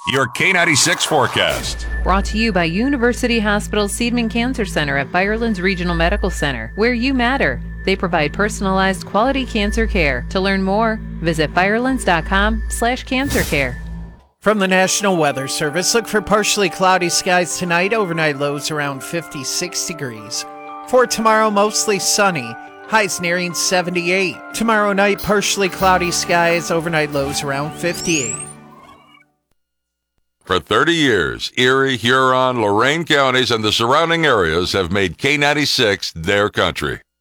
Your K96 forecast. Brought to you by University Hospital Seidman Cancer Center at Firelands Regional Medical Center, where you matter. They provide personalized quality cancer care. To learn more, visit firelands.com/cancercare. From the National Weather Service, look for partially cloudy skies tonight, overnight lows around 56 degrees. For tomorrow, mostly sunny, highs nearing 78. Tomorrow night, partially cloudy skies, overnight lows around 58. For 30 years, Erie, Huron, Lorain counties, and the surrounding areas have made K96 their country.